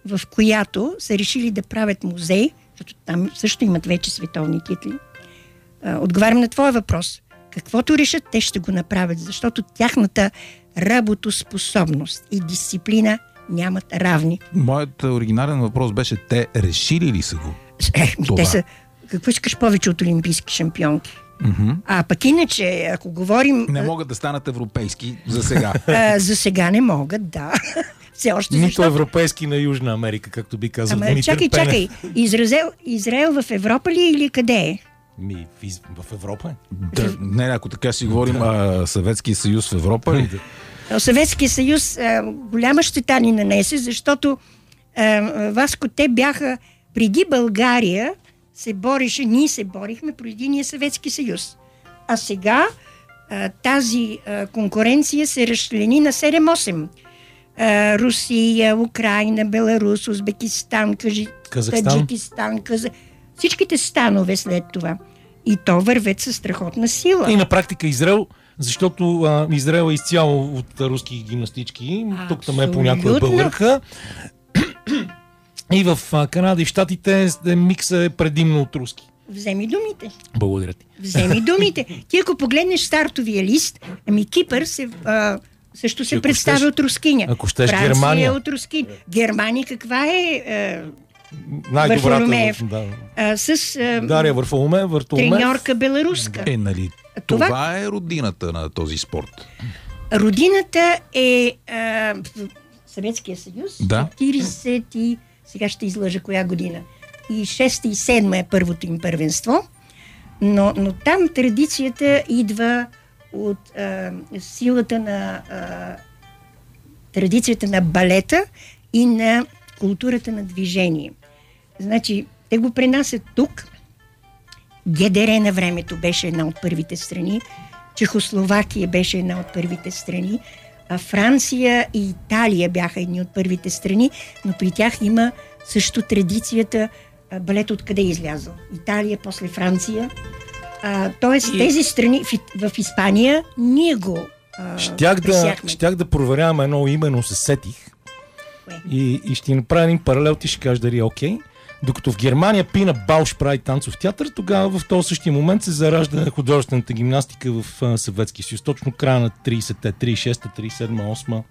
в която са решили да правят музей, защото там също имат вече световни титли. Отговарям на твоя въпрос. Каквото решат, те ще го направят, защото тяхната работоспособност и дисциплина нямат равни. Моят оригинален въпрос беше, те решили ли са го? Те са, какво искаш повече от олимпийски шампионки? А пък иначе, ако говорим... Не могат да станат европейски за сега. За сега не могат, да. Все още Нито европейски на Южна Америка, както би казал Димитър Пенев. Чакай. Израел в Европа ли или къде е? В Европа е. Не, ако така си говорим, Съветския съюз в Европа ли? Съветския съюз голяма щета ни нанесе, защото Васко, те бяха преди България ние се борихме преди ние Съветски съюз. А сега тази конкуренция се разчлени на 7-8. Русия, Украина, Беларус, Узбекистан, Таджикистан, всичките станове след това. И то вървят със страхотна сила. И на практика Израел, защото Израел е изцяло от руски гимнастички. Тук там е понякога българка. И в Канада и в Щатите микса е предимно от руски. Вземи думите. Благодаря ти. Вземи думите. Ти ако погледнеш стартовия лист, Кипър също се представя от рускиня. Ако щеш Франция Германия. Е от рускиня. Германия каква е? Най-добрата. Дария Варфоломеев. Треньорка беларуска. Нали, това е родината на този спорт. Родината е Съветския съюз. Да. 40 и... Сега ще излъжа коя година. И 6 и 7 е първото им първенство. Но там традицията идва от силата на традицията на балета и на културата на движение. Значи, те го пренасят тук. ГДР на времето беше една от първите страни. Чехословакия беше една от първите страни. А Франция и Италия бяха едни от първите страни, но при тях има също традицията балет откъде е излязъл. Италия, после Франция. Тоест тези страни в Испания ние го щях да проверявам едно име, но се сетих. И ще направя един паралел, ти ще кажеш дали е окей. Докато в Германия Пина Бауш прави танцов театър, тогава в този същия момент се заражда художествената гимнастика в Съветския съюз. Точно края на 30-те, 36-та, 37-8.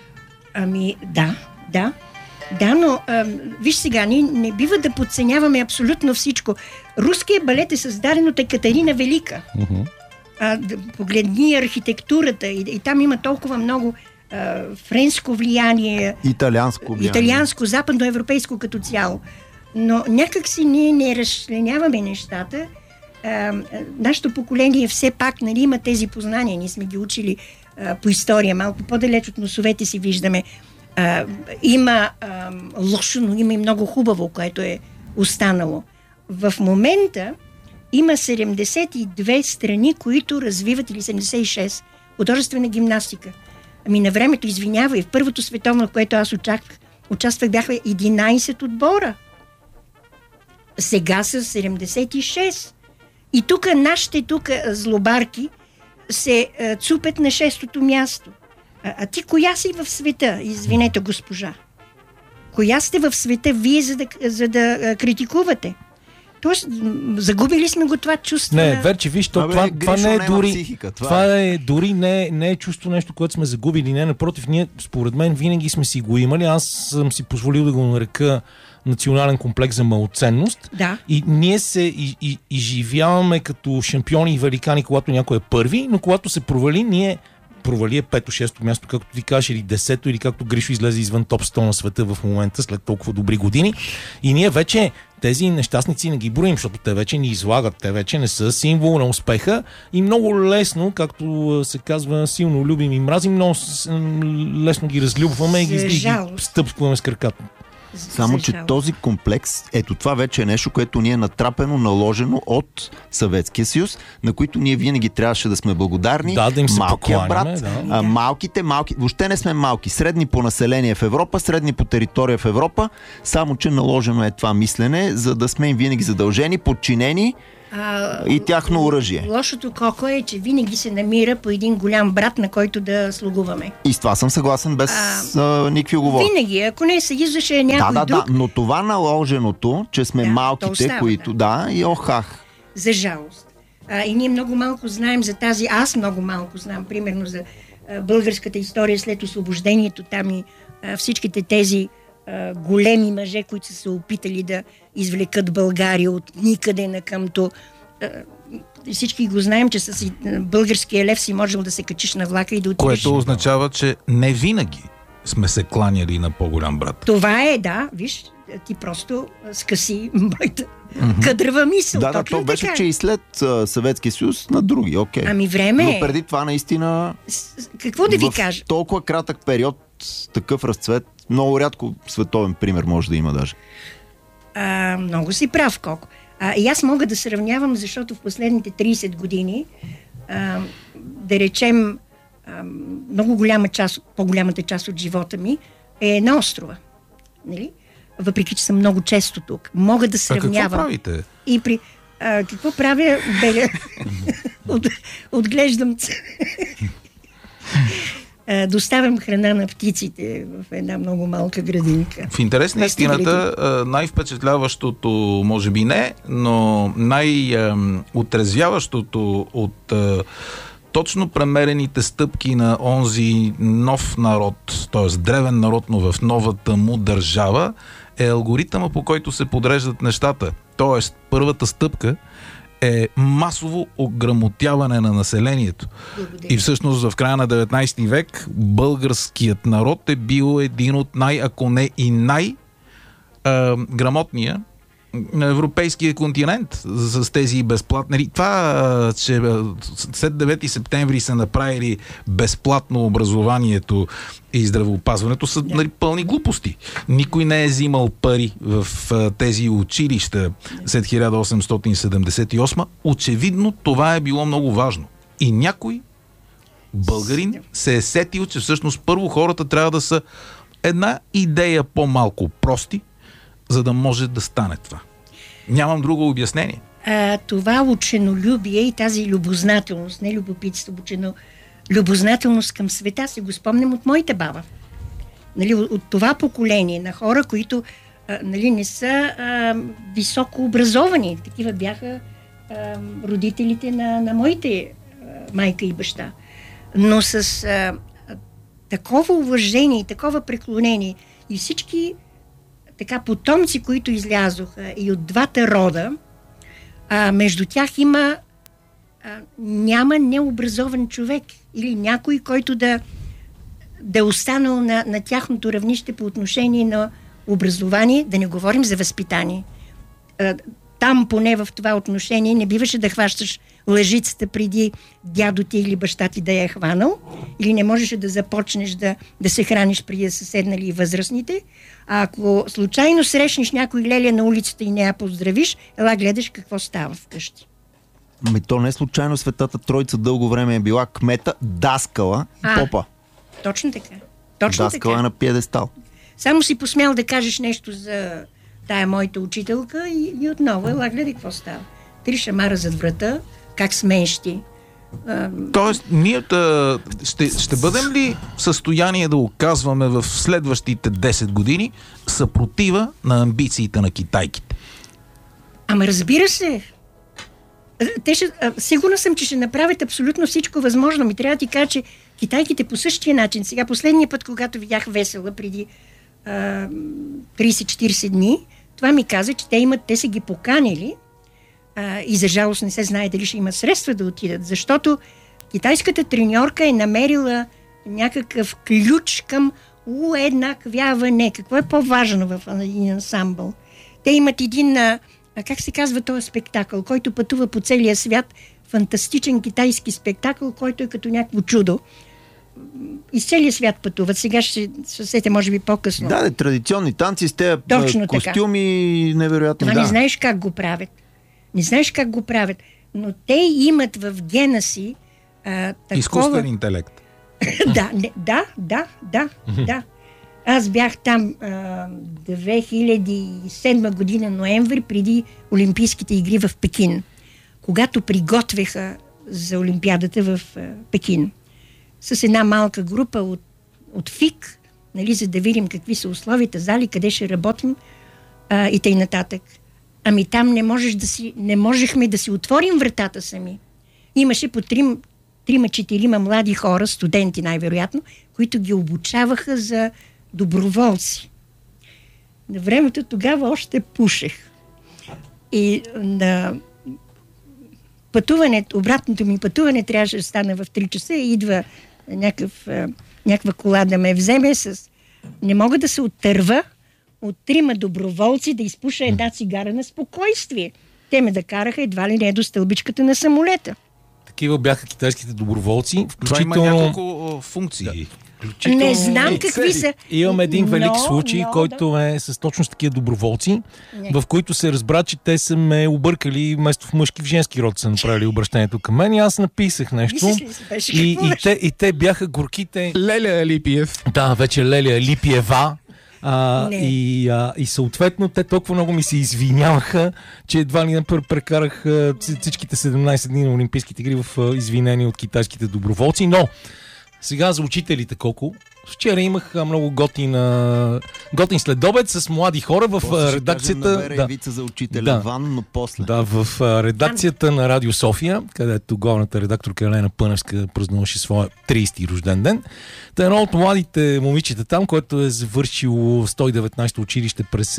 Да, но виж сега, ние не бива да подценяваме абсолютно всичко. Руският балет е създаден от Екатерина Велика. Погледни архитектурата и там има толкова много френско влияние, италианско, западноевропейско като цяло. Но някак си ние не разчленяваме нещата. Нашето поколение все пак има тези познания. Ние сме ги учили по история. Малко по-далеч от носовете си виждаме. Има лошо, но има и много хубаво, което е останало. В момента има 72 страни, които развиват, или 76, художествена гимнастика. На времето, извинявай, в първото световно, в което аз участвах, бяха 11 отбора. Сега са 76. И тук нашите злобарки се цупят на 6-то място. А ти коя си в света? Извинете, госпожа. Коя сте в света вие, за да критикувате? Тоест, загубили сме го това чувство. Не, вече виж, това не е дори. Това е дори не е чувство нещо, което сме загубили. Не, напротив, ние, според мен, винаги сме си го имали. Аз съм си позволил да го нарека национален комплекс за малоценност. Да. И ние се изживяваме като шампиони и великани, когато някой е първи, но когато се провали, ние провали е 5-6 място, както ти кажеш, или 10-то, или както Гришо излезе извън топ 100 на света в момента, след толкова добри години. И ние вече тези нещастници не ги броим, защото те вече ни излагат, те вече не са символ на успеха и много лесно, както се казва, силно любим и мразим, много лесно ги разлюбваме и ги стъпкваме с краката. Само, че този комплекс, ето това вече е нещо, което ни е натрапено, наложено от Съветския съюз, на които ние винаги трябваше да сме благодарни. Да им се малкия брат, малки, въобще не сме малки, средни по население в Европа, средни по територия в Европа, само, че наложено е това мислене, за да сме им винаги задължени, подчинени и тяхно оръжие. Лошото Коко е, че винаги се намира по един голям брат, на който да слугуваме. И с това съм съгласен без никакви оговорки. Винаги, ако не се излъже някой друг... Да, но това наложеното, че сме малките, остава, които... и охах. За жалост. И ние много малко знаем за тази... Аз много малко знам, примерно, за българската история след освобождението. Там и всичките тези големи мъже, които са се опитали да извлекат България от никъде на къмто. Всички го знаем, че с българския лев си можел да се качиш на влака и да отидеш. Което означава, че не винаги сме се кланяли на по-голям брат. Това е, да, виж, ти просто скъси моята кадрава мисъл. Да, то беше, че и след Съветския съюз на други, окей. Ами време Но преди това наистина... Какво да ви кажа? Толкова кратък период, такъв разцвет, много рядко световен пример може да има даже. Много си прав, Коко. И аз мога да сравнявам, защото в последните 30 години, да речем, много голяма част, по-голямата част от живота ми е на острова. Нали? Въпреки, че съм много често тук. Мога да сравнявам. Какво правите? И при... какво правя? Отглеждам... доставям храна на птиците в една много малка градинка. В интерес на истината, най-впечатляващото, може би не, но най-отрезвяващото от точно премерените стъпки на онзи нов народ, т.е. древен народ, но в новата му държава, е алгоритъма, по който се подреждат нещата. Т.е. първата стъпка е масово ограмотяване на населението. И всъщност в края на 19 век българският народ е бил един от ако не и най-грамотния на европейския континент с тези безплатни. Това, че след 9 септември са направили безплатно образованието и здравеопазването, са пълни глупости. Никой не е взимал пари в тези училища след 1878. Очевидно това е било много важно. И някой българин се е сетил, че всъщност първо хората трябва да са една идея по-малко прости, за да може да стане това. Нямам друго обяснение. Това ученолюбие и тази любознателност, не любопитство, любознателност към света, си го спомням от моята баба. Нали, от това поколение на хора, които не са високо образовани. Такива бяха родителите на моите майка и баща. Но с такова уважение и такова преклонение и всички така потомци, които излязоха и от двата рода, между тях няма необразован човек или някой, който да е останал на тяхното равнище по отношение на образование, да не говорим за възпитание. Там, поне в това отношение, не биваше да хващаш лъжицата преди дядо ти или баща ти да я е хванал, или не можеше да започнеш да се храниш преди да са седнали и възрастните. А ако случайно срещнеш някой леля на улицата и не я поздравиш, ела гледаш какво става вкъщи. То не е случайно Светата Троица дълго време е била кмета, даскала и попа. Точно така. Даскала на пиедестал. Само си посмял да кажеш нещо за тая моята учителка и отново ела гледай какво става. 3 шамара зад врата, как смееш ти. Тоест, ние ще бъдем ли в състояние да оказваме в следващите 10 години съпротива на амбициите на китайките? Ама разбира се. Сигурна съм, че ще направят абсолютно всичко възможно. Ми трябва да ти кажа, че китайките по същия начин. Сега последния път, когато видях Весела преди 30-40 дни, това ми каза, че те са ги поканили и за жалост не се знае дали ще имат средства да отидат, защото китайската треньорка е намерила някакъв ключ към уеднаквяване. Какво е по-важно в един ансамбъл? Те имат един, как се казва този спектакъл, който пътува по целия свят, фантастичен китайски спектакъл, който е като някакво чудо. Из целия свят пътуват. Сега ще се сетя, може би по-късно. Да, традиционни танци с тези костюми невероятно. Това не знаеш как го правят. Не знаеш как го правят. Но те имат в гена си такова... Изкуствен интелект. Да. Аз бях там 2007 година ноември, преди Олимпийските игри в Пекин. когато приготвяха за Олимпиадата в Пекин. С една малка група от ФИК, нали, за да видим какви са условията, зали, къде ще работим и тъй нататък. Ами там не можехме да си отворим вратата сами. Имаше по 3-4 млади хора, студенти най-вероятно, които ги обучаваха за доброволци. На времето тогава още пушех. И на обратното ми пътуване трябваше да стане в 3 часа и идва някаква кола да ме вземе не мога да се оттърва от 3 доброволци да изпуша една цигара на спокойствие. Те ме докараха едва ли не до стълбичката на самолета. Такива бяха китайските доброволци. Това има няколко функции. Не знам какви са. Имаме един велик случай, който е с точно с такива доброволци, в които се разбра, че те са ме объркали, вместо в мъжки в женски род са направили обращението към мен и аз написах нещо. И те бяха горките... Леля Алипиев. Да, вече Леля Алипиева. И съответно те толкова много ми се извиняваха, че едва ли прекарах всичките 17 дни на Олимпийските игри в извинения от китайските доброволци. Но сега за учителите колко? Вчера имах много готин следобед с млади хора в редакцията. Вица за учителя Ван, но после. Да, в редакцията на Радио София, където главната редакторка Елена Пъневска празнуваше своя 30-ти рожден ден. Та едно от младите момичета там, което е завършило 119-то училище през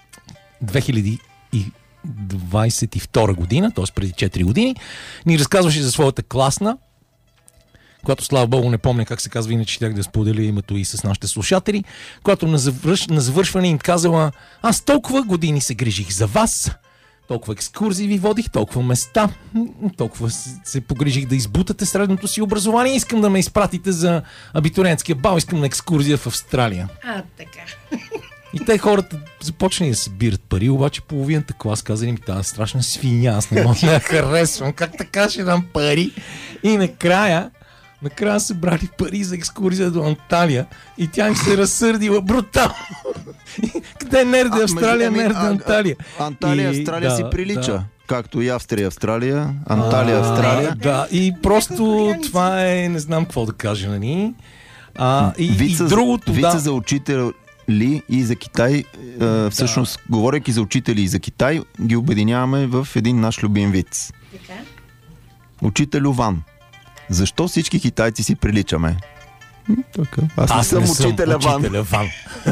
2022 година, т.е. преди 4 години, ни разказваше за своята класна, която, слава Богу, не помня как се казва, иначе щях да споделя името и с нашите слушатели, която на завършване им казала: аз толкова години се грижих за вас, толкова екскурзии ви водих, толкова места, толкова се погрижих да избутате средното си образование, искам да ме изпратите за абитуриентския бал, искам на екскурзия в Австралия. Така. И те хората започнали да събират пари, обаче половината клас казали ми: тази страшна свиня, аз не мога да я харесвам, как така ще дам пари? И накрая са брали пари за екскурзия до Анталия и тя им се разсърдила брутално. Къде е нерде Австралия, нерде Анталия? Анталия, Австралия си прилича. Да. Както и Австрия, Австралия, Анталия, Австралия. Да, и просто това е, не знам какво да кажа, нали? И другото, вица за учител ли и за Китай, всъщност, говорейки за учители и за Китай, ги обединяваме в един наш любим виц. Учителю Ван. Защо всички китайци си приличаме? Аз не съм учителя Ван.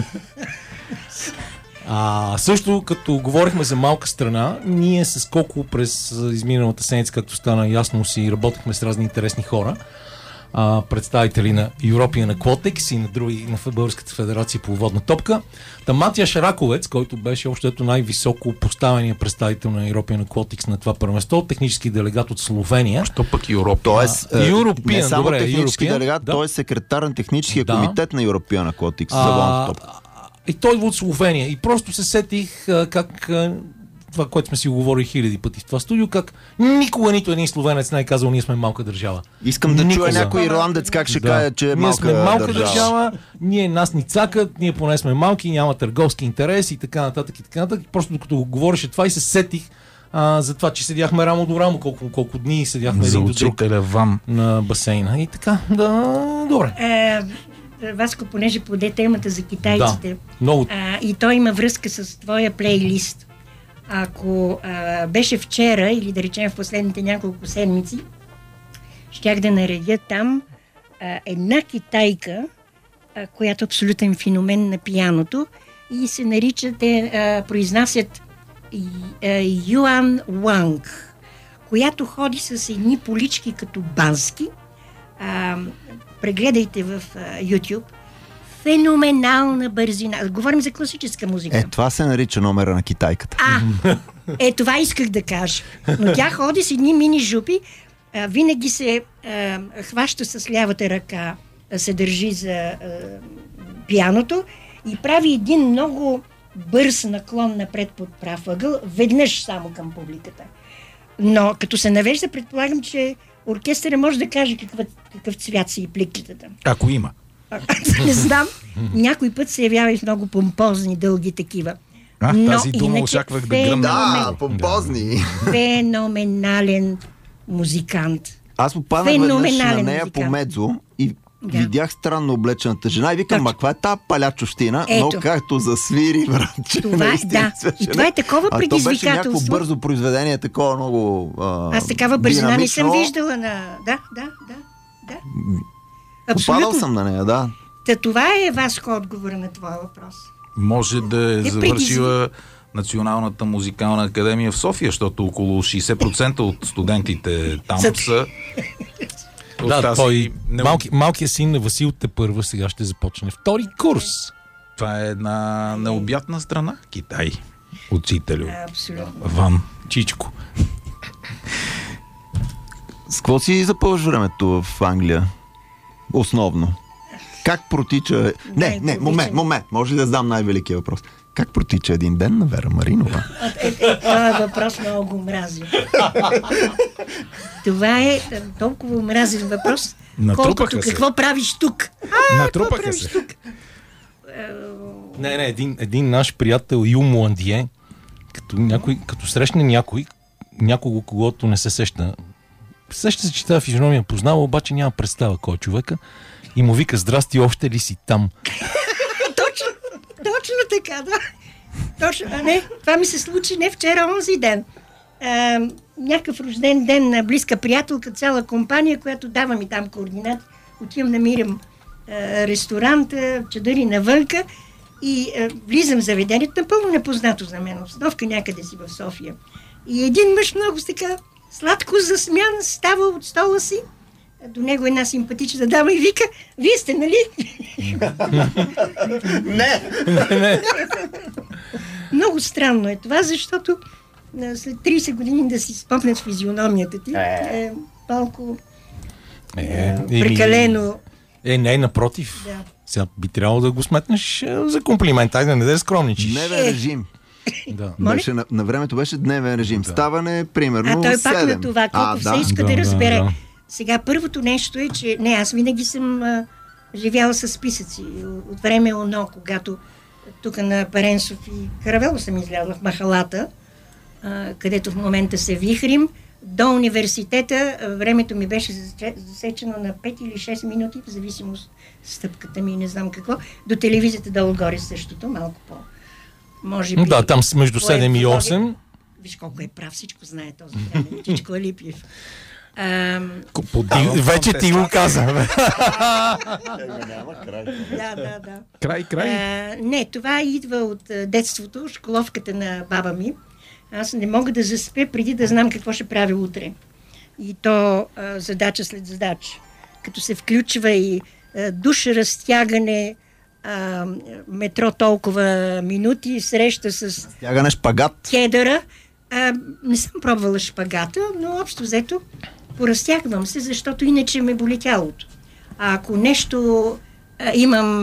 Също, като говорихме за малка страна, ние с Коко през изминалата седмица, както стана ясно, си работихме с разни интересни хора, представители на European Aquatics и на други, на Българската федерация по водна топка. Матия Шараковец, който беше общото най-високо поставения представител на European Aquatics на това първенство, технически делегат от Словения. Що пък European? Тоест, не само технически делегат, той е секретар на техническия комитет на European Aquatics за водната топка. И той идва от Словения. И просто се сетих как това, което сме си говорили хиляди пъти в това студио, как никога нито един словенец не е казал: ние сме малка държава. Искам да чуя някой ирландец как ще каже, че е малка държава. Ние нас ни цакат, ние поне сме малки, няма търговски интерес и така нататък и така нататък. Просто докато говореше това и се сетих за това, че седяхме рамо до рамо, колко дни седяхме един до друг на басейна. И така, добре. Васко, понеже поде темата за китайците, много. И той има връзка с твоя плейлист. Ако беше вчера, или да речем в последните няколко седмици, щях да наредя там една китайка, която е абсолютен феномен на пианото, и се нарича, произнасят Юан Уанг, която ходи с едни полички като бански. Прегледайте в YouTube. Феноменална бързина. Говорим за класическа музика. Това се нарича номера на китайката. Това исках да кажа. Но тя ходи с едни мини жупи, винаги се хваща с лявата ръка, се държи за пианото и прави един много бърз наклон напред под прав ъгъл, веднъж само към публиката. Но като се навежда, предполагам, че оркестъра може да каже какъв цвят са и пликчетата. Ако има. Не знам. Някой път се явява и много помпозни, дълги такива. Тази дума очаквах да гръмне. Да, помпозни. Феноменален музикант. Аз попаднах веднъж на нея по Медзо и видях странно облечената жена и викам, каква е тази палячощина, но както засвири, братче. Това, и това е такова предизвикателство. А то беше някакво бързо произведение, такова много аз такава бързина не съм виждала на... Да. Абсолютно. Попадал съм на нея, да. Това е Васко отговора на твоя въпрос. Може да е завършила Националната музикална академия в София, защото около 60% от студентите там са... Да, той малкият син на Васил тепърва сега ще започне втори курс. Това е една необятна страна, Китай. Учителю. Абсолютно. Ван Чичко. С какво си запълваш времето в Англия? Основно. Как протича... Момент. Може ли да задам най-великия въпрос? Как протича един ден на Вера Маринова? Това е въпрос много мрази. Това е толкова мразен въпрос, колкото какво правиш тук. Натрупаха се. Не, един наш приятел Ю Муандие, като срещне някого, когото не се сеща се, че тази физиономия познава, обаче няма представа кой е човека и му вика: здрасти, още ли си там? Точно така, да. Точно, това ми се случи не вчера, онзи ден. Някакъв рожден ден на близка приятелка, цяла компания, която дава ми там координати. Отивам, намирам ресторант, чадъри навънка и влизам в заведението, напълно непознато за мен, обстановка някъде си в София. И един мъж много така сладко засмян става от стола си, до него една симпатична дама и вика: вие сте, нали? Не! Много странно е това, защото след 30 години да си спомнят физиономията ти е малко прекалено. Напротив. Да. Сега би трябвало да го сметнеш за комплимент. Айде, не да скромничиш. Дневен режим. Да. На времето беше дневен режим. Да. Ставане, примерно, той 7. Пак на това, колко се иска да разбере. Да. Сега първото нещо е, че аз винаги съм живяла с списъци. От време оно, когато тук на Паренсов и Каравело съм излязла в махалата, където в момента се вихрим, до университета времето ми беше засечено на 5 или 6 минути, в зависимост стъпката ми и не знам какво. До телевизията долу-горе същото, малко по... Може би... Да, там между 7 и 8. Виж колко е прав, всичко знае този време. Чичко Алипиев. Вече ти го каза. Няма край. Да. Край. Не, това идва от детството, школовката на баба ми. Аз не мога да заспя преди да знам какво ще правя утре. И то задача след задача. Като се включва и душ, разтягане, метро толкова минути, среща с... Стягане шпагат. Кедъра. Не съм пробвала шпагата, но общо взето поразтягвам се, защото иначе ме боли тялото. А ако нещо имам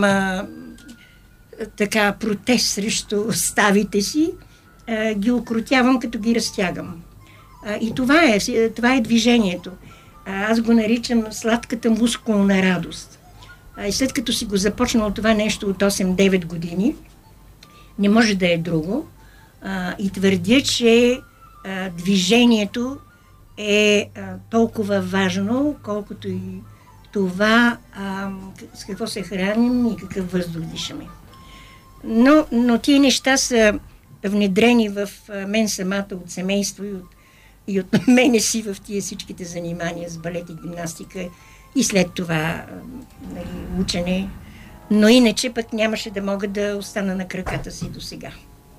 така протест срещу ставите си, ги укротявам, като ги разтягам. И това е движението. Аз го наричам сладката мускулна радост. И след като си го започнал това нещо от 8-9 години, не може да е друго. И твърдя, че движението е толкова важно, колкото и това с какво се храним и какъв въздух дишаме. Но тия неща са внедрени в мен самата от семейство и от мене си в тия всичките занимания с балет и гимнастика и след това учене. Но иначе пък нямаше да мога да остана на краката си до сега.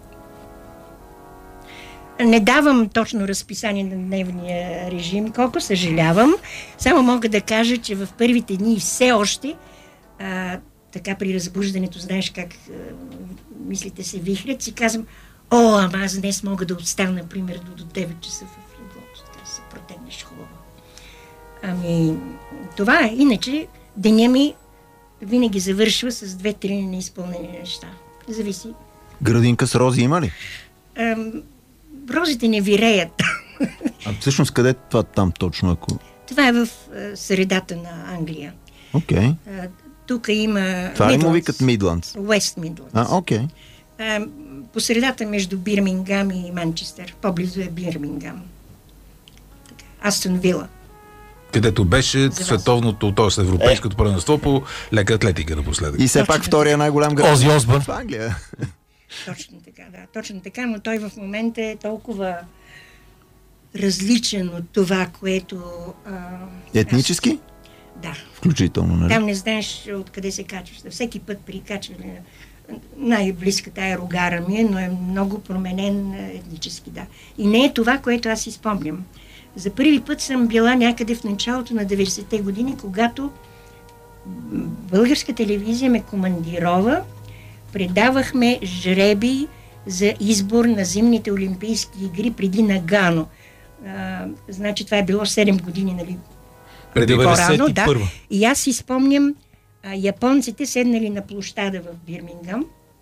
Не давам точно разписание на дневния режим, колко съжалявам. Само мога да кажа, че в първите дни все още така при разбуждането, знаеш как мислите се вихрят, си казвам: ама аз днес мога да остана, например, до 9 часа в леглото, така да се протегнеш хубаво. Това е. Иначе деня ми винаги завършва с 2-3 неизпълнени неща. Зависи. Градинка с рози има ли? Розите не виреят. А всъщност къде е това там точно? Това е в средата на Англия. Окей. Тук има... Това ли му викат Мидландс? Уест Мидландс. Окей. по средата между Бирмингам и Манчестър. По-близо е Бирмингам. Астън Вила. Където беше световното, т.е. европейското първенство по лека атлетика напоследък. И все пак втория най-голям град. Ози Осбърн. В Англия. Точно така, да. Точно така, но той в момента е толкова различен от това, което... Етнически? Да. Включително, нали? Там не знаеш откъде се качваш. Всеки път при качване най-близката е Рогара ми, но е много променен етнически, да. И не е това, което аз си спомням. За първи път съм била някъде в началото на 90-те години, когато българска телевизия ме командирова, предавахме жреби за избор на зимните олимпийски игри преди Нагано. Значи това е било 7 години, нали? Преди по-рано, да. И аз си спомням, японците седнали на площада в Бирмингам.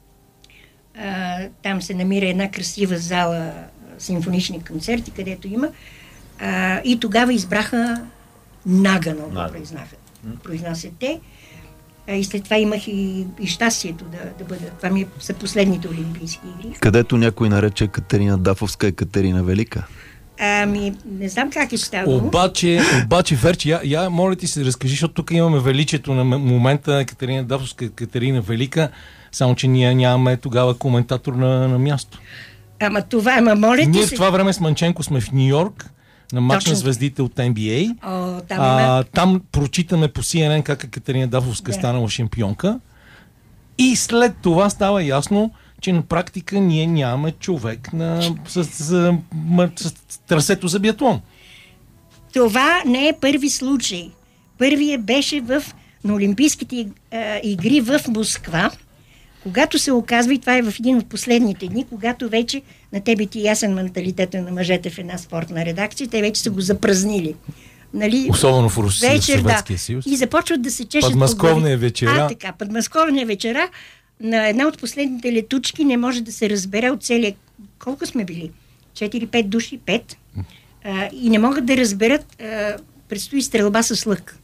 Там се намира една красива зала, симфонични концерти, където има. И тогава избраха Нагано, произнасят те. И след това имах и щастието да бъда. Това са последните олимпийски игри. Където някой нарече Катерина Дафовска и Катерина Велика. Не знам как е ставало. Обаче, Верче, я моля ти се разкажи, защото тук имаме величието на момента Катерина Дафовска, Катерина Велика, само че ние нямаме тогава коментатор на място. Моля ти ние се... в това време с Манченко сме в Нью-Йорк, на матч на звездите от NBA. Там прочитаме по CNN как Катерина Дафовска станала шампионка. И след това става ясно, че на практика ние нямаме човек с трасето за биатлон. Това не е първи случай. Първият беше на Олимпийските игри в Москва, когато се оказва, и това е в един от последните дни, когато вече на тебе ти ясен менталитета на мъжете в една спортна редакция, те вече са го запразнили. Нали? Особено в Русия, в Съветския съюз. И започват да се чешат подмосковния вечера. Подмосковния вечера на една от последните летучки не може да се разбере от целия... Колко сме били? 4-5 души? 5. И не могат да разберат. Предстои стрелба с лък.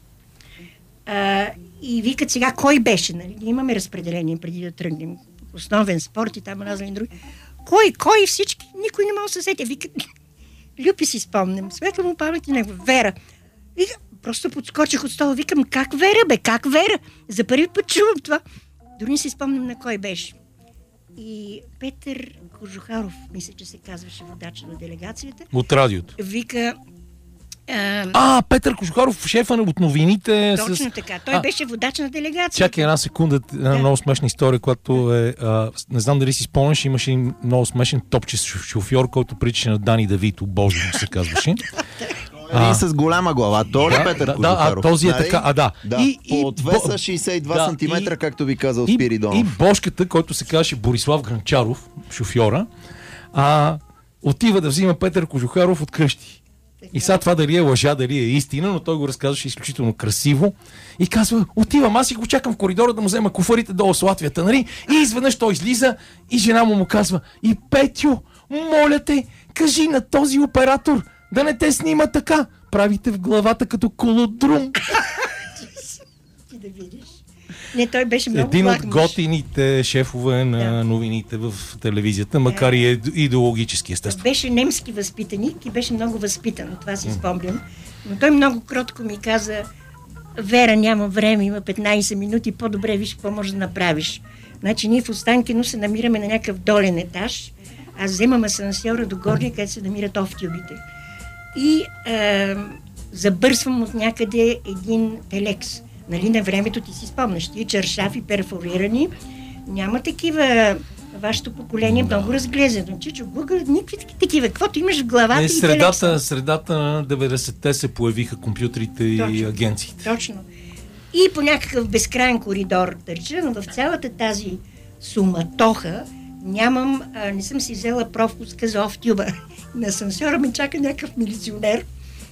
И викат сега кой беше. Нали? Имаме разпределение преди да тръгнем. Основен спорт и там разни други. Кой всички? Никой не може да се сети. Викат, Люпи си спомням. Светла му памет и него. Вера. И просто подскочих от стола. Викам, как Вера, бе? Как Вера? За първи път чувам това. Дори не си спомням на кой беше. И Петър Кожухаров, мисля, че се казваше водач на делегацията. От радиото. Вика... Петър Кожухаров, шефа от новините. Точно така. Той беше водач на делегацията. Чакай една секунда, една много смешна история, която е... не знам дали си спомняш, имаше много смешен топче шофьор, който приличаше на Дани Давито, Божо се казваше. С голяма глава. То ли Петър Кожухаров? Този е така, да. По отвеса 62 см, както ви казал Спиридонов. И Бошката, който се казваше Борислав Гранчаров, шофьора, отива да взима Петър Кожухаров от къщи. И сега това дали е лъжа, дали е истина, но той го разказваше изключително красиво. И казва, отивам, аз и го чакам в коридора да му взема куфарите долу с Латвията, нали? И изведнъж той излиза и жена му казва, и Петю, моля те, кажи на този оператор да не те снима така. Правите в главата като колодрум. Ти да видиш. Не, той беше много един от готините шефове на новините в телевизията, макар и идеологически естествено. Беше немски възпитаник и беше много възпитан, това си спомням. Но той много кротко ми каза, Вера, няма време, има 15 минути, по-добре виж какво можеш да направиш. Значи ние в Останкино се намираме на някакъв долен етаж, аз вземам асансьора до горния, където се намират офтюбите. И забърсвам от някъде един телекс. Нали, на времето ти си спомняш, тия чаршафи, перфорирани, няма такива, вашето поколение много разглезено. Чичо, Google, никакви такива, каквото имаш в главата и средата на 90-те се появиха компютрите и агенциите. Точно. И по някакъв безкрайен коридор търча, но в цялата тази суматоха не съм си взела пропуска за офтюба. На асансьора ме чака някакъв милиционер,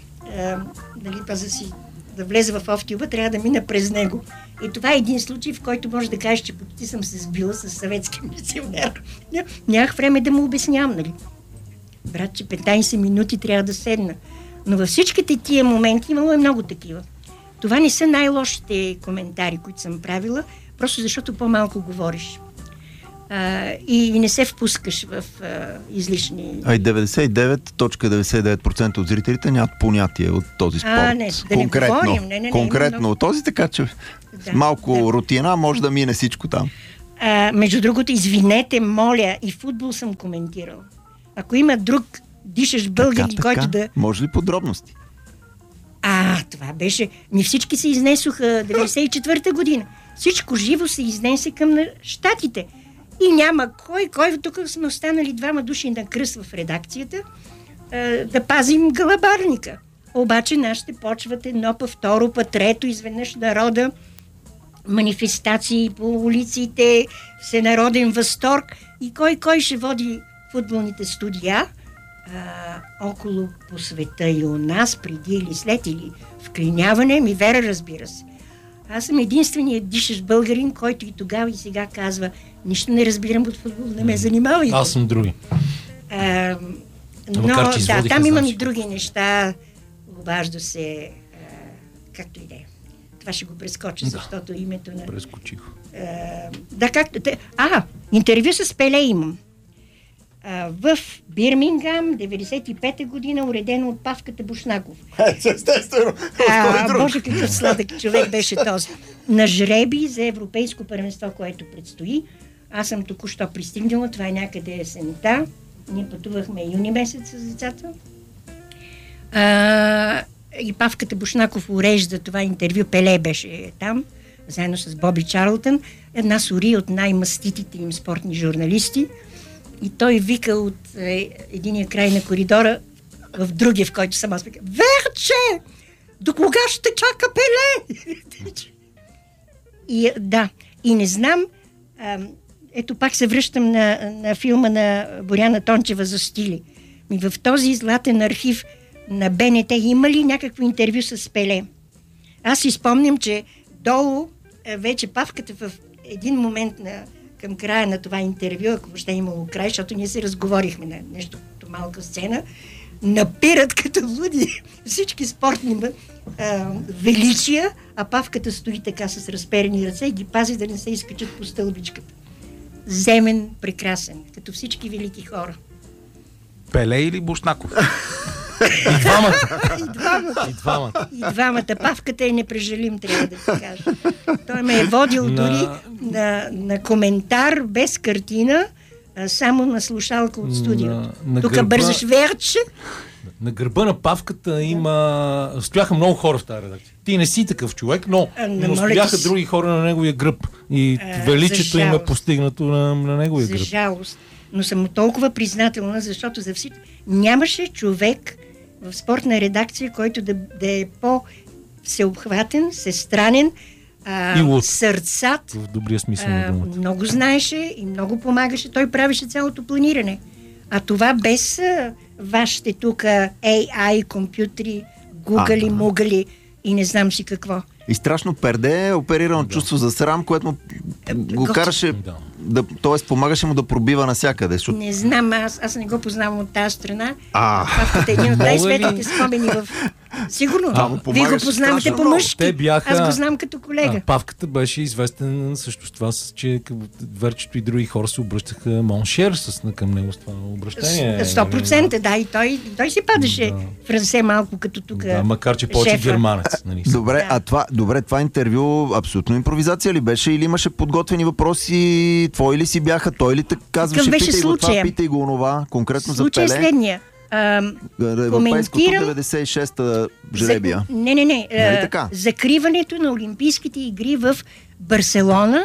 да влезе в офтюба, трябва да мина през него. И това е един случай, в който може да кажеш, че почти съм се сбила с съветски милиционер. Нямах време да му обяснявам, нали? Брат, че 15 минути трябва да седна. Но във всичките тия моменти имало много такива. Това не са най-лошите коментари, които съм правила, просто защото по-малко говориш. и не се впускаш в излишни... А и 99.99% от зрителите нямат понятие от този спорт. Конкретно от този, така че малко рутина може да мине всичко там. Между другото, извинете, моля, и футбол съм коментирал. Ако има друг дишащ българин, който да... Може ли подробности? Това беше... Всички се изнесоха 94-та година. Всичко живо се изнесе към щатите. И няма кой. Тук сме останали 2 души на кръст в редакцията да пазим гълъбарника. Обаче нашите почват едно па, второ па, трето, изведнъж народа, манифестации по улиците, всенароден възторг. И кой ще води футболните студия около по света и у нас, преди или след, или вклиняване, Вера, разбира се. Аз съм единственият дишащ българин, който и тогава и сега казва: нищо не разбирам от футбол, не ме занимавайте. Аз съм други. Но там имам и други неща. Обажда се, както и да е. Това ще го прескоча, защото името на... Прескочих. Интервю с Пеле имам. В Бирмингам, 95-та година, уредено от Павката Бушнаков. Естествено! Боже, какъв сладък човек беше този. На жреби за европейско първенство, което предстои. Аз съм току-що пристигнала, това е някъде есента. Ние пътувахме юни месец с децата. И Павката Бушнаков урежда това интервю. Пеле беше там, заедно с Боби Чарлтън. Една сори от най-маститите им спортни журналисти. И той вика от единия край на коридора в другия, в който съм аз вика: Верче! До кога ще чака Пеле? И не знам, ето пак се връщам на филма на Боряна Тончева за стили. В този златен архив на БНТ има ли някакво интервю с Пеле? Аз си спомням, че долу вече Павката в един момент към края на това интервю, ако въобще имало край, защото ние се разговорихме на нещо като малка сцена, напират като луди всички спортни величия, а Павката стои така с разперени ръце и ги пази да не се изкачат по стълбичката. Земен, прекрасен, като всички велики хора. Пеле или Бушнаков? И двамата. Павката е непрежалим, трябва да ти кажа. Той ме е водил дори на коментар без картина, само на слушалка от студиото. Тук бързаш, Верче. На гърба на Павката стояха много хора в тази редакция. Ти не си такъв човек, но стояха други хора на неговия гръб. И величието им е постигнато на неговия гръб. За жалост. Но съм толкова признателна, защото за всички нямаше човек в спортна редакция, който да е по-всеобхватен, всестранен, сърцат. В добрия смисъл на думата. Много знаеше и много помагаше. Той правеше цялото планиране. А това без вашите тук AI, компютри, гугали, мугали и не знам си какво. И страшно перде, оперирано чувство за срам, което го караше, т.е. помагаше му да пробива навсякъде. Не знам, аз не го познавам от тази страна. Павката е един от най-светлите спомени в... Сигурно. Вие го познавате по-мъжки. Аз го знам като колега. Павката беше известен също с това, че Верчето и други хора се обръщаха моншер към него с това обращение. 100%, да. И той си падаше в ръце малко като тук. Да, макар че повече германец. Добре, това интервю абсолютно импровизация ли беше или имаше подготвени въпроси? Твои ли си бяха? Той ли те казваше? Питай го това, питай го онова. Конкретно за Пеле. Случай е следния. Европейското 96-та жребия. Не. Закриването на Олимпийските игри в Барселона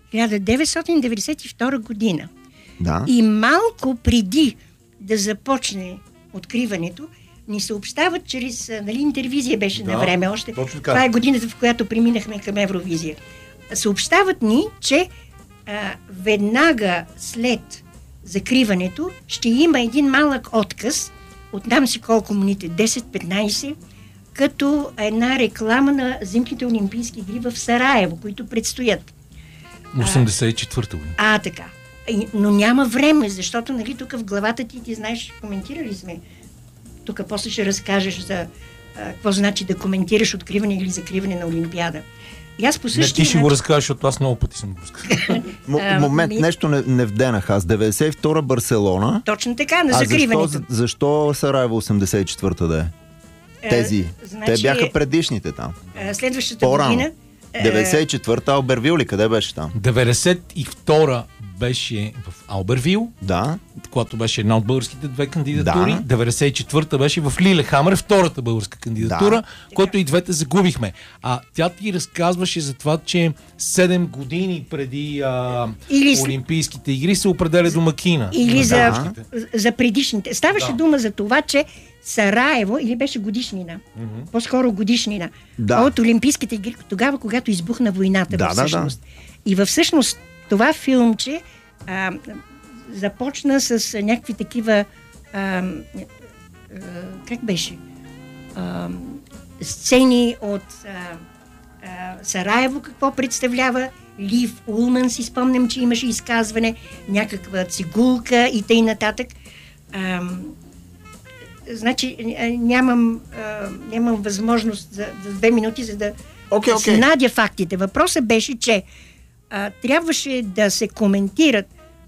1992 година. Да. И малко преди да започне откриването, ни съобщават чрез интервизия беше на време още. Това е годината, в която преминахме към Евровизия. Съобщават ни, че веднага след закриването ще има един малък отказ, отдам си колко минути, 10-15, като една реклама на зимните олимпийски игри в Сараево, които предстоят. 84-та година. Така. Но няма време, защото тук в главата ти знаеш, коментирали сме. Тук после ще разкажеш за какво значи да коментираш откриване или закриване на Олимпиада. И аз по същия ти ще го разкажеш, защото аз много пъти съм го разказал. Момент, нещо не вденах аз. 92-а Барселона. Точно така, на закриването. Защо Сараево 84-та да е? Тези. Те бяха предишните там. Следващата година. 94-та Албервил ли? Къде беше там? 92-та беше в Албервил, да, когато беше една от българските две кандидатури. Да. 94-та беше в Лилехамър, втората българска кандидатура, да, която и двете загубихме. Тя ти разказваше за това, че 7 години преди Олимпийските игри се определя домакина. Или за предишните. Ставаше дума за това, че Сараево, или беше годишнина, по-скоро годишнина, от Олимпийските игри, тогава, когато избухна войната всъщност. И всъщност това филмче започна с някакви такива как беше? Сцени от Сараево, какво представлява. Лив Улман, си спомням, че имаше изказване, някаква цигулка и тъй нататък. Значи нямам възможност за 2 минути, за да надя фактите. Въпросът беше, че трябваше да се коментират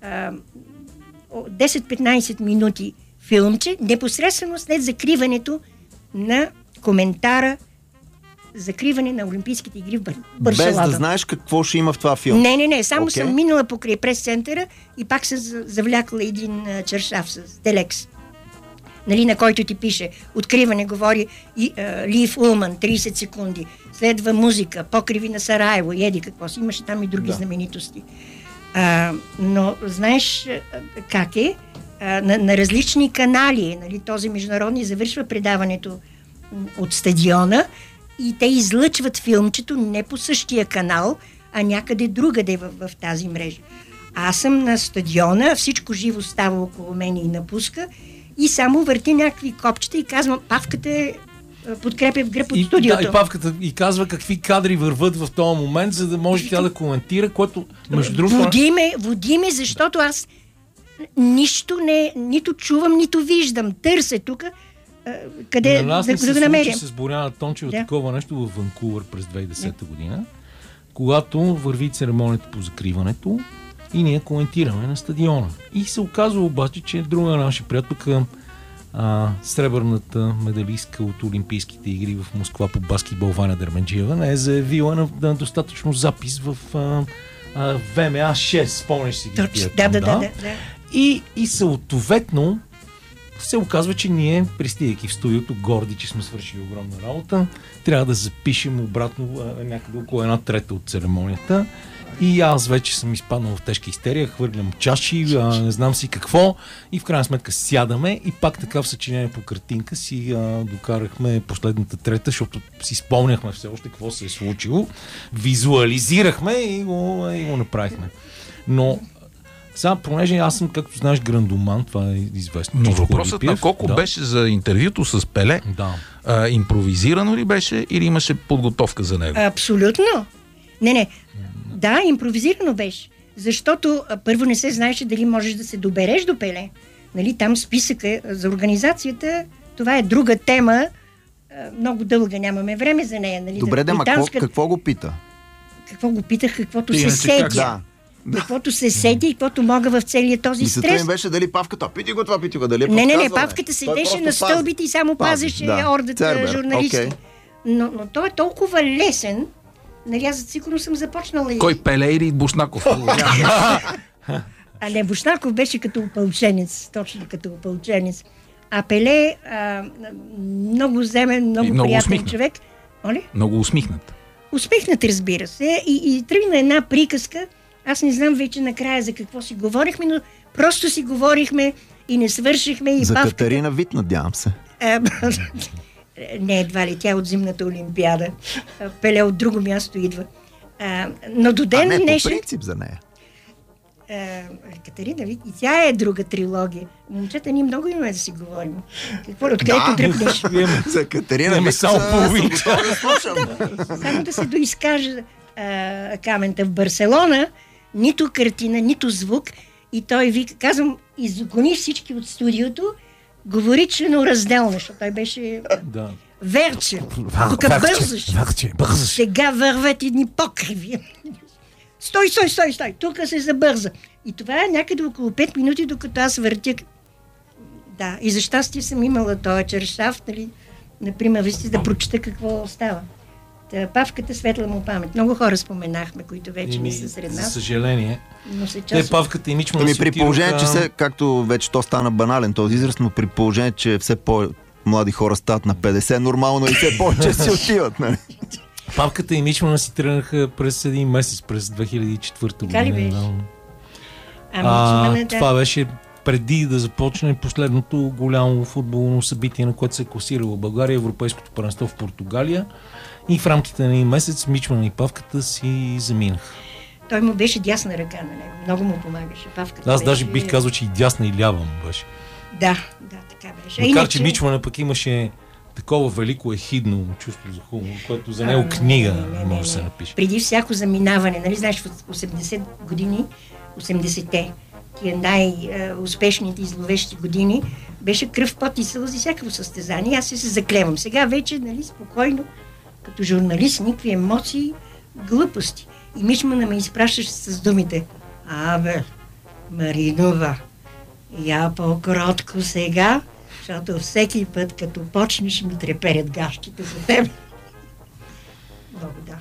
10-15 минути филмче, непосредствено след закриването на коментара, закриване на Олимпийските игри в Барселона. Без да знаеш какво ще има в това филм? Не. Само съм минала покрай прес-центъра и пак съм завлякла един чершаф с телекс. Нали, на който ти пише откриване, говори Лив Улман, 30 секунди. Следва музика, покриви на Сараево, еди какво си. Имаше там и други знаменитости. Но знаеш как е? На различни канали, нали, този международни завършва предаването от стадиона и те излъчват филмчето не по същия канал, а някъде другаде в тази мрежа. Аз съм на стадиона, всичко живо става около мен и напуска и само върти някакви копчета и казвам, Павката подкрепя в гръб от студиото. И Павката и казва какви кадри върват в този момент, за да може тя да коментира, което между другото... Води ме, защото аз нищо нито чувам, нито виждам. Търся тук къде да намерим. С Боряна Тончева такова нещо в Ванкувър през 2010 година, когато върви церемонията по закриването и ние коментираме на стадиона. И се оказва обаче, че друга наша приятелка, сребърната медалистка от Олимпийските игри в Москва по баскетбол Ваня Дерменджиева, не е заявила на достатъчно запис в ВМА 6, спомняш си ги. Да. И съответно се оказва, че ние, пристигайки в студиото, горди, че сме свършили огромна работа, трябва да запишем обратно някъде около 1/3 от церемонията. И аз вече съм изпаднал в тежка истерия, хвърлям чаши, не знам си какво, и в крайна сметка сядаме и пак така в съчинение по картинка си докарахме последната трета, защото си спомняхме все още какво се е случило, визуализирахме и го направихме. Но сега, понеже аз съм, както знаеш, грандоман, това е известно. Но въпросът на Коко беше за интервюто с Пеле. Да. Импровизирано ли беше или имаше подготовка за него? Абсолютно. Не. Да, импровизирано беше. Защото първо не се знаеше дали можеш да се добереш до Пеле. Нали, там списъка за организацията, това е друга тема. Много дълга, нямаме време за нея. Нали, добре, какво го пита? Какво го питах? Каквото се сетя. Каквото се сети и каквото мога в целия този стрес. Мисълта ми беше дали Павката, пити го това, дали не, Павката седеше на стълбите и само пазеше ордата журналисти. Но той е толкова лесен. Нали, аз сигурно съм започнала. Кой, Пеле или Бушнаков? Не, Бушнаков беше като опълченец, точно като опълченец. А Пеле много земен, много приятен усмихнат човек. Оли? Много усмихнат. Усмихнат, разбира се. И тръгна една приказка. Аз не знам вече накрая за какво си говорихме, но просто си говорихме и не свършихме. И за Катарина Вит, надявам се. Не, едва ли, тя е от зимната олимпиада. Пеле от друго място идва. Но до ден днешен... по принцип за нея. Катарина Вит, и тя е друга трилогия. Момчета, ние много имаме да си говорим. Откъдето дръпнеш? За Катарина Вит само половина. Само да се доизкажа Камента в Барселона, нито картина, нито звук. И той вика, казвам, изгони всички от студиото, говори членоразделно, защото той беше Верче. Тук бързаш. Сега върват едни покриви. Стой. Тук се забърза. И това е някъде около 5 минути, докато аз въртя. Да, и за щастие съм имала този чершаф, нали, например, да прочета какво става. Павката, светла му памет. Много хора споменахме, които вече не са сред нас. За съжаление. Но се Павката и Мичман при положение, че както вече то стана банален този израз, но при положение, че все по-млади хора стават на 50, нормално и все повече си отиват. Нали? Павката и Мичмана си тръгнаха през един месец, през 2004 година. Така ли беше? Това беше преди да започне последното голямо футболно събитие, на което се класирала България, Европейското първенство в Португалия. И в рамките на един месец Мичман и Павката си заминаха. Той му беше дясна ръка на него. Много му помагаше. Павката аз даже бих казал, че и дясна и лява му беше. Да, така беше. Макар, че Мичмана пък имаше такова велико ехидно чувство за хумор, което за него книга може да се напише. Преди всяко заминаване, нали знаеш, в 80 години, 80-те, тия най-успешните и зловещи години, беше кръв, пот и сълзи всякакво състезание. Аз се заклевам. Сега вече, нали, спокойно, като журналист, никакви емоции, глупости. И Мичмана ме изпращаше с думите: абе, Маринова, я по-кротко сега, защото всеки път, като почнеш, ми треперят гащите за теб. Много да.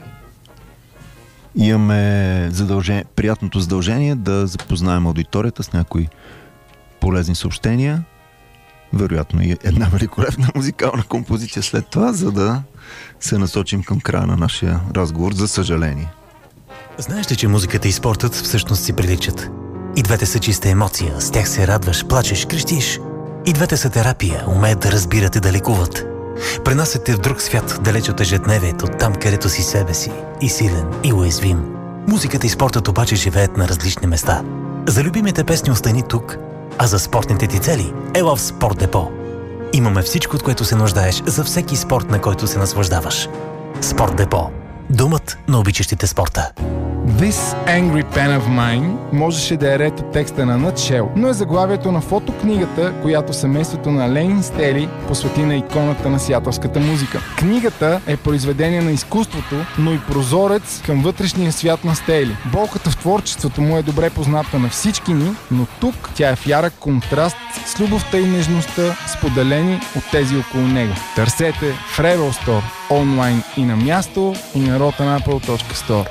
Имаме приятното задължение да запознаем аудиторията с някои полезни съобщения. Вероятно и една великолепна музикална композиция след това, за да се насочим към края на нашия разговор, за съжаление. Знаеш ли, че музиката и спортът всъщност си приличат? И двете са чиста емоция, с тях се радваш, плачеш, крещиш. И двете са терапия, умеят да разбират и да лекуват. Пренасят те в друг свят, далеч от ежедневието, там където си себе си, и силен, и уязвим. Музиката и спортът обаче живеят на различни места. За любимите песни остани тук, а за спортните ти цели ела в Спорт Депо. Имаме всичко, от което се нуждаеш за всеки спорт, на който се наслаждаваш. Спорт Депо. Думът на обичащите спорта. This Angry Pen of Mine можеше да е ред от текста на Nutshell, но е заглавието на фотокнигата, която семейството на Ленин Стели посвети на иконата на сиатълската музика. Книгата е произведение на изкуството, но и прозорец към вътрешния свят на Стели. Болката в творчеството му е добре позната на всички ни, но тук тя е в ярък контраст с любовта и нежността, споделени от тези около него. Търсете в Rebel Store, онлайн и на място, и на rotanapple.store.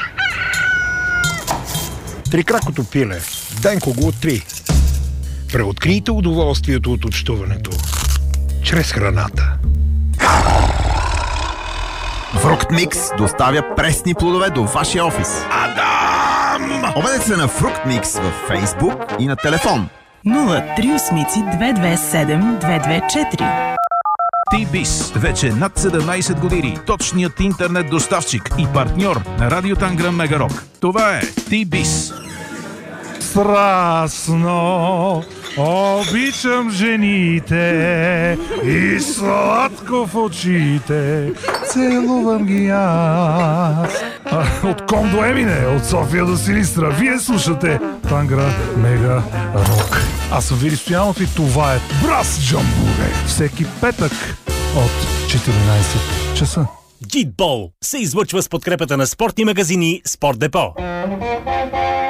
Трикракото пиле. Денко го откри. Преоткрийте удоволствието от общуването чрез храната. Фрукт Микс доставя пресни плодове до вашия офис. Адам! Обадете се на Фрукт Микс във Facebook и на телефон 038 227 224. T-Biz. Вече над 17 години. Точният интернет доставчик и партньор на Радио Танграм Мегарок. Това е T-Biz. Страстно обичам жените и сладко в очите целувам ги аз. От Ком до Емине, от София до Силистра, вие слушате Тангра Мега Рок. Аз съм Вили Стоянов и това е Брас Джамбуре. Всеки петък от 14 часа. Джитбол се излъчва с подкрепата на спортни магазини Спорт Депо.